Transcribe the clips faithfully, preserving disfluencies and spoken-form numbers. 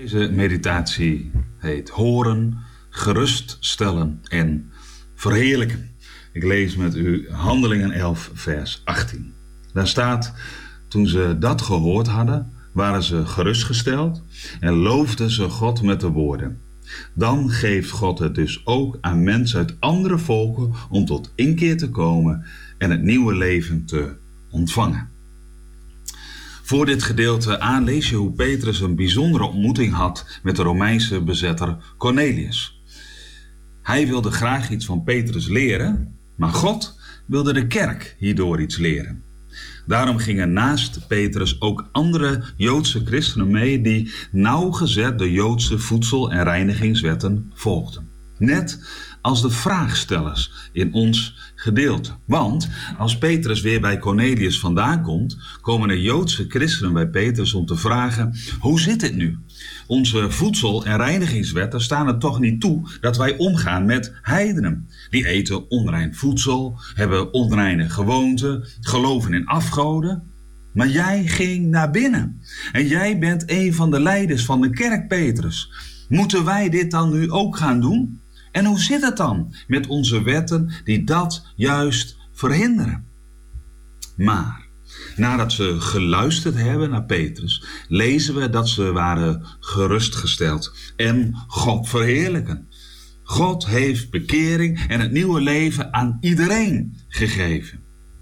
Deze meditatie heet horen, geruststellen en verheerlijken. Ik lees met u Handelingen elf vers achttien. Daar staat: toen ze dat gehoord hadden, waren ze gerustgesteld en loofden ze God met de woorden: dan geeft God het dus ook aan mensen uit andere volken om tot inkeer te komen en het nieuwe leven te ontvangen. Voor dit gedeelte aan lees je hoe Petrus een bijzondere ontmoeting had met de Romeinse bezetter Cornelius. Hij wilde graag iets van Petrus leren, maar God wilde de kerk hierdoor iets leren. Daarom gingen naast Petrus ook andere Joodse christenen mee die nauwgezet de Joodse voedsel- en reinigingswetten volgden. Net als de vraagstellers in ons gedeelte. Want als Petrus weer bij Cornelius vandaan komt, komen de Joodse christenen bij Petrus om te vragen: hoe zit het nu? Onze voedsel- en reinigingswetten staan er toch niet toe dat wij omgaan met heidenen. Die eten onrein voedsel, hebben onreine gewoonten, geloven in afgoden. Maar jij ging naar binnen. En jij bent een van de leiders van de kerk, Petrus. Moeten wij dit dan nu ook gaan doen? En hoe zit het dan met onze wetten die dat juist verhinderen? Maar nadat ze geluisterd hebben naar Petrus, lezen we dat ze waren gerustgesteld en God verheerlijken. God heeft bekering en het nieuwe leven aan iedereen gegeven.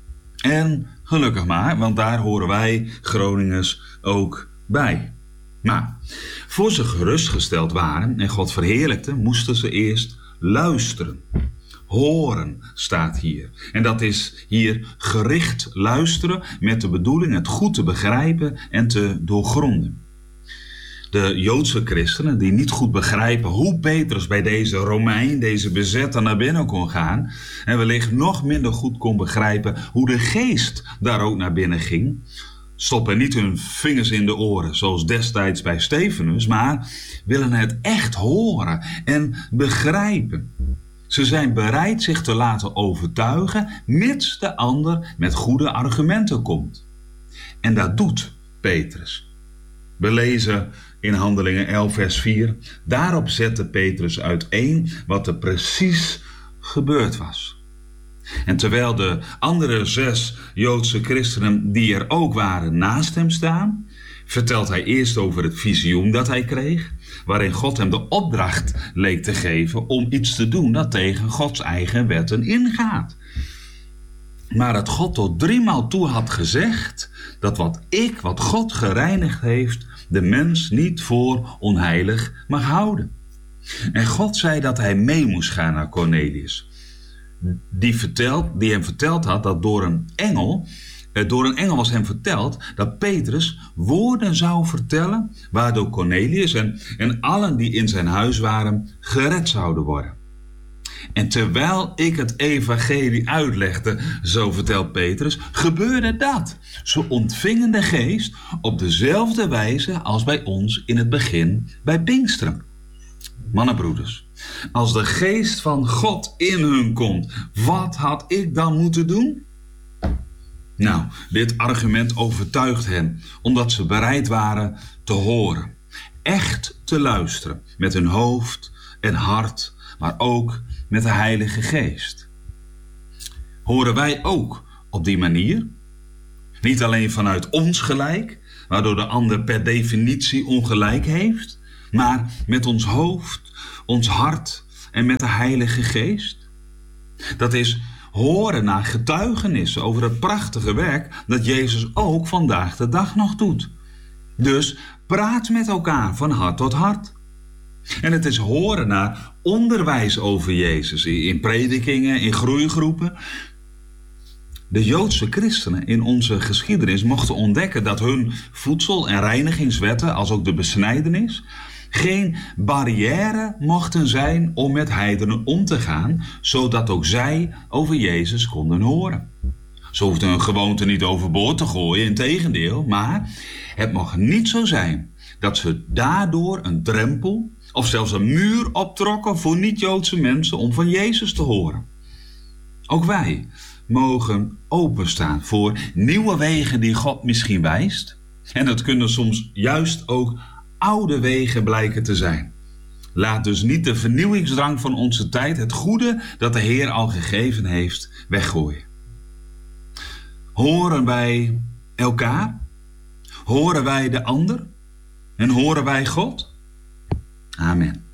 En gelukkig maar, want daar horen wij Groningers ook bij. Maar voor ze gerustgesteld waren en God verheerlijkte, moesten ze eerst luisteren. Horen staat hier. En dat is hier gericht luisteren met de bedoeling het goed te begrijpen en te doorgronden. De Joodse christenen die niet goed begrijpen hoe Petrus bij deze Romein, deze bezetter, naar binnen kon gaan, en wellicht nog minder goed kon begrijpen hoe de geest daar ook naar binnen ging, stoppen niet hun vingers in de oren zoals destijds bij Stefanus, maar willen het echt horen en begrijpen. Ze zijn bereid zich te laten overtuigen, mits de ander met goede argumenten komt. En dat doet Petrus. We lezen in Handelingen elf vers vier. Daarop zette Petrus uiteen wat er precies gebeurd was. En terwijl de andere zes Joodse christenen die er ook waren naast hem staan, vertelt hij eerst over het visioen dat hij kreeg, waarin God hem de opdracht leek te geven om iets te doen dat tegen Gods eigen wetten ingaat. Maar dat God tot driemaal toe had gezegd dat wat ik, wat God gereinigd heeft, de mens niet voor onheilig mag houden. En God zei dat hij mee moest gaan naar Cornelius. Die, vertelt, die hem verteld had dat door een engel, door een engel was hem verteld dat Petrus woorden zou vertellen, waardoor Cornelius en, en allen die in zijn huis waren gered zouden worden. En terwijl ik het evangelie uitlegde, zo vertelt Petrus, gebeurde dat. Ze ontvingen de geest op dezelfde wijze als bij ons in het begin bij Pinksteren. Mannenbroeders, als de geest van God in hun komt, wat had ik dan moeten doen? Nou, dit argument overtuigt hen, omdat ze bereid waren te horen. Echt te luisteren, met hun hoofd en hart, maar ook met de Heilige Geest. Horen wij ook op die manier? Niet alleen vanuit ons gelijk, waardoor de ander per definitie ongelijk heeft, maar met ons hoofd, ons hart en met de Heilige Geest? Dat is horen naar getuigenissen over het prachtige werk dat Jezus ook vandaag de dag nog doet. Dus praat met elkaar van hart tot hart. En het is horen naar onderwijs over Jezus in predikingen, in groeigroepen. De Joodse christenen in onze geschiedenis mochten ontdekken dat hun voedsel- en reinigingswetten, als ook de besnijdenis, geen barrière mochten zijn om met heidenen om te gaan, zodat ook zij over Jezus konden horen. Ze hoefden hun gewoonte niet overboord te gooien, integendeel, maar het mocht niet zo zijn dat ze daardoor een drempel of zelfs een muur optrokken voor niet-Joodse mensen om van Jezus te horen. Ook wij mogen openstaan voor nieuwe wegen die God misschien wijst. En dat kunnen soms juist ook oude wegen blijken te zijn. Laat dus niet de vernieuwingsdrang van onze tijd, het goede dat de Heer al gegeven heeft, weggooien. Horen wij elkaar? Horen wij de ander? En horen wij God? Amen.